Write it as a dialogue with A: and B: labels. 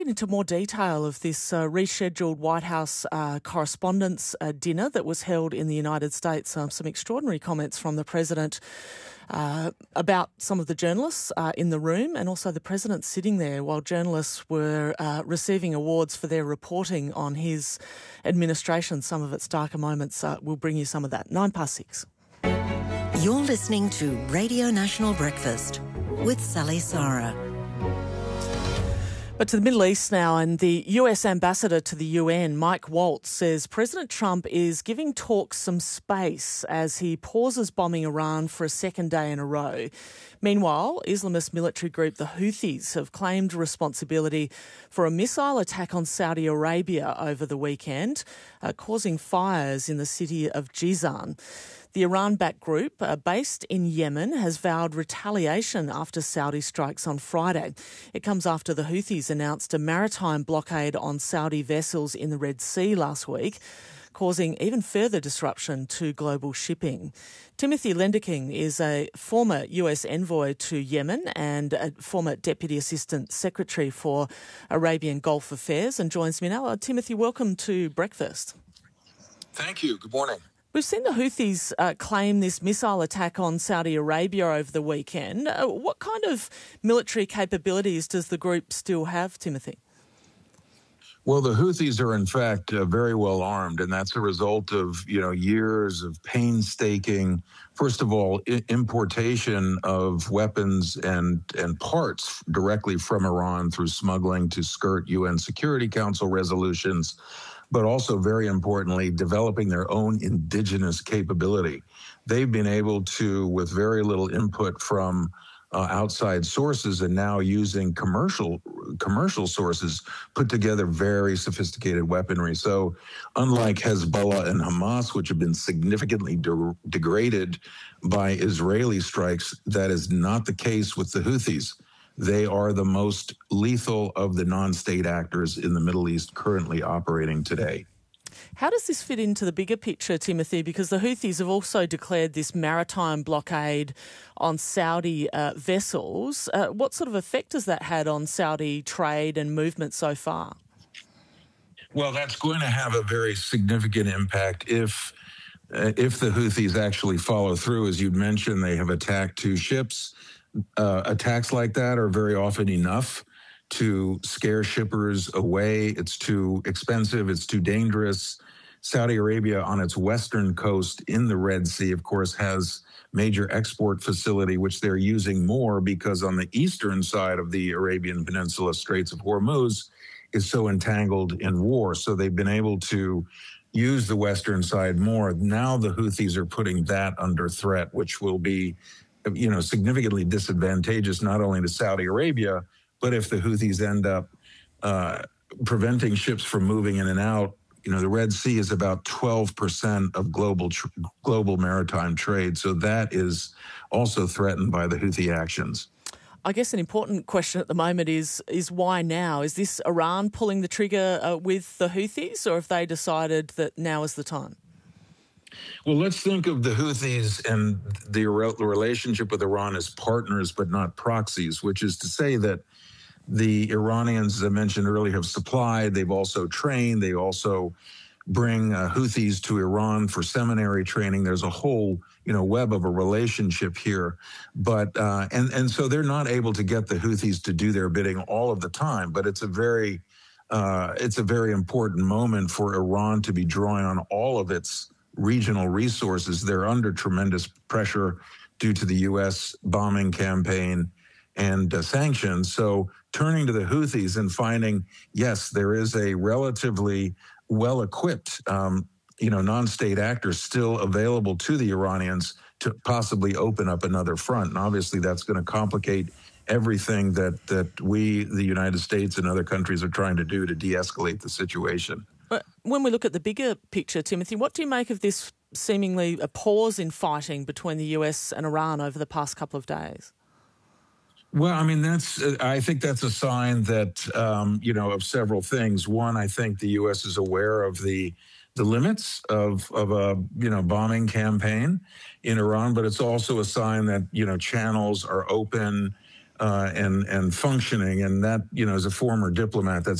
A: Into more detail of this rescheduled White House correspondence dinner that was held in the United States. Some extraordinary comments from the President about some of the journalists in the room, and also the President sitting there while journalists were receiving awards for their reporting on his administration. Some of its darker moments. We'll bring you some of that. 6:09.
B: You're listening to Radio National Breakfast with Sally Sarah.
A: But to the Middle East now, and the US ambassador to the UN, Mike Waltz, says President Trump is giving talks some space as he pauses bombing Iran for a second day in a row. Meanwhile, Islamist military group the Houthis have claimed responsibility for a missile attack on Saudi Arabia over the weekend, causing fires in the city of Jizan. The Iran-backed group, based in Yemen, has vowed retaliation after Saudi strikes on Friday. It comes after the Houthis announced a maritime blockade on Saudi vessels in the Red Sea last week, causing even further disruption to global shipping. Timothy Lenderking is a former US envoy to Yemen and a former Deputy Assistant Secretary for Arabian Gulf Affairs and joins me now. Timothy, welcome to Breakfast.
C: Thank you. Good morning.
A: We've seen the Houthis claim this missile attack on Saudi Arabia over the weekend. What kind of military capabilities does the group still have, Timothy?
C: Well, the Houthis are, in fact, very well armed, and that's a result of, years of painstaking, first of all, importation of weapons and parts directly from Iran through smuggling to skirt UN Security Council resolutions, but also, very importantly, developing their own indigenous capability. They've been able to, with very little input from outside sources and now using commercial sources, put together very sophisticated weaponry. So unlike Hezbollah and Hamas, which have been significantly degraded by Israeli strikes, that is not the case with the Houthis. They are the most lethal of the non-state actors in the Middle East currently operating today.
A: How does this fit into the bigger picture, Timothy? Because the Houthis have also declared this maritime blockade on Saudi vessels. What sort of effect has that had on Saudi trade and movement so far?
C: Well, that's going to have a very significant impact if the Houthis actually follow through. As you'd mentioned, they have attacked two ships. Attacks like that are very often enough to scare shippers away. It's too expensive. It's too dangerous. Saudi Arabia on its western coast in the Red Sea, of course, has major export facility, which they're using more because on the eastern side of the Arabian Peninsula, Straits of Hormuz is so entangled in war. So they've been able to use the western side more. Now the Houthis are putting that under threat, which will be significantly disadvantageous not only to Saudi Arabia, but if the Houthis end up preventing ships from moving in and out, the Red Sea is about 12% of global maritime trade. So that is also threatened by the Houthi actions.
A: I guess an important question at the moment is why now? Is this Iran pulling the trigger with the Houthis, or have they decided that now is the time?
C: Well, let's think of the Houthis and the relationship with Iran as partners but not proxies, which is to say that the Iranians, as I mentioned earlier, have supplied. They've also trained. They also bring Houthis to Iran for seminary training. There's a whole, web of a relationship here. But and so they're not able to get the Houthis to do their bidding all of the time. But it's a very important moment for Iran to be drawing on all of its regional resources. They're under tremendous pressure due to the U.S. bombing campaign and sanctions. So turning to the Houthis and finding, yes, there is a relatively well-equipped, non-state actor still available to the Iranians to possibly open up another front. And obviously that's going to complicate everything that we, the United States and other countries are trying to do to de-escalate the situation.
A: But when we look at the bigger picture, Timothy, what do you make of this seemingly a pause in fighting between the US and Iran over the past couple of days?
C: Well, I mean, I think that's a sign that, of several things. One, I think the U.S. is aware of the limits of a, bombing campaign in Iran, but it's also a sign that, channels are open, and functioning. And that, as a former diplomat, that's